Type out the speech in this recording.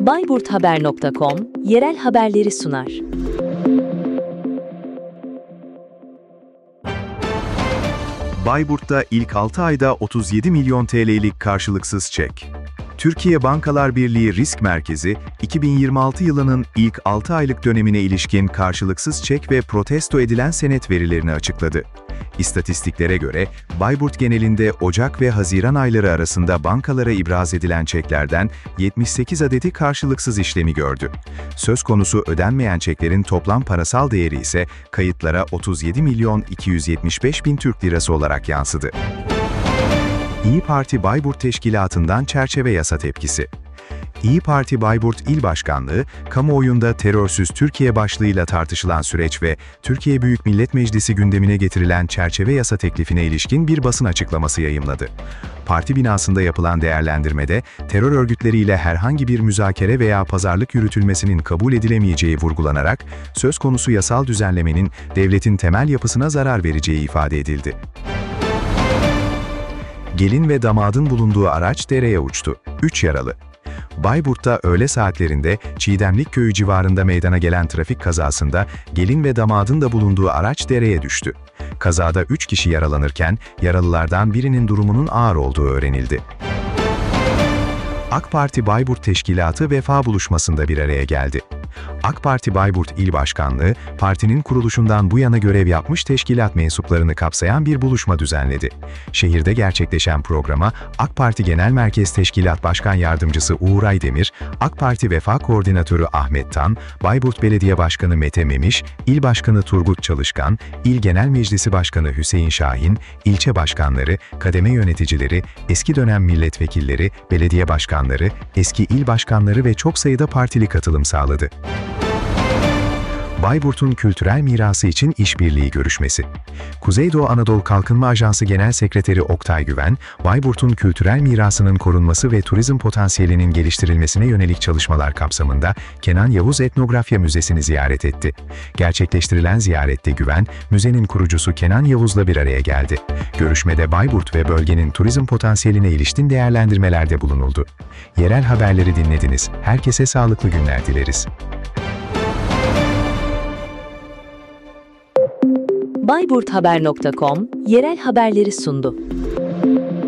bayburthaber.com yerel haberleri sunar. Bayburt'ta ilk 6 ayda 37 milyon TL'lik karşılıksız çek. Türkiye Bankalar Birliği Risk Merkezi, 2026 yılının ilk 6 aylık dönemine ilişkin karşılıksız çek ve protesto edilen senet verilerini açıkladı. İstatistiklere göre, Bayburt genelinde Ocak ve Haziran ayları arasında bankalara ibraz edilen çeklerden 78 adeti karşılıksız işlemi gördü. Söz konusu ödenmeyen çeklerin toplam parasal değeri ise kayıtlara 37 milyon 275 bin Türk lirası olarak yansıdı. İYİ Parti Bayburt Teşkilatı'ndan çerçeve yasa tepkisi. İYİ Parti Bayburt İl Başkanlığı, kamuoyunda terörsüz Türkiye başlığıyla tartışılan süreç ve Türkiye Büyük Millet Meclisi gündemine getirilen çerçeve yasa teklifine ilişkin bir basın açıklaması yayımladı. Parti binasında yapılan değerlendirmede, terör örgütleriyle herhangi bir müzakere veya pazarlık yürütülmesinin kabul edilemeyeceği vurgulanarak, söz konusu yasal düzenlemenin devletin temel yapısına zarar vereceği ifade edildi. Gelin ve damadın bulunduğu araç dereye uçtu. 3 yaralı. Bayburt'ta öğle saatlerinde Çiğdemlik Köyü civarında meydana gelen trafik kazasında gelin ve damadın da bulunduğu araç dereye düştü. Kazada 3 kişi yaralanırken yaralılardan birinin durumunun ağır olduğu öğrenildi. AK Parti Bayburt Teşkilatı vefa buluşmasında bir araya geldi. AK Parti Bayburt İl Başkanlığı, partinin kuruluşundan bu yana görev yapmış teşkilat mensuplarını kapsayan bir buluşma düzenledi. Şehirde gerçekleşen programa AK Parti Genel Merkez Teşkilat Başkan Yardımcısı Uğur Aydemir, AK Parti Vefa Koordinatörü Ahmet Tan, Bayburt Belediye Başkanı Mete Memiş, İl Başkanı Turgut Çalışkan, İl Genel Meclisi Başkanı Hüseyin Şahin, ilçe başkanları, kademe yöneticileri, eski dönem milletvekilleri, belediye başkanları, eski il başkanları ve çok sayıda partili katılım sağladı. Bayburt'un kültürel mirası için işbirliği görüşmesi. Kuzeydoğu Anadolu Kalkınma Ajansı Genel Sekreteri Oktay Güven, Bayburt'un kültürel mirasının korunması ve turizm potansiyelinin geliştirilmesine yönelik çalışmalar kapsamında Kenan Yavuz Etnografya Müzesi'ni ziyaret etti. Gerçekleştirilen ziyarette Güven, müzenin kurucusu Kenan Yavuz'la bir araya geldi. Görüşmede Bayburt ve bölgenin turizm potansiyeline ilişkin değerlendirmelerde bulunuldu. Yerel haberleri dinlediniz. Herkese sağlıklı günler dileriz. bayburthaber.com yerel haberleri sundu.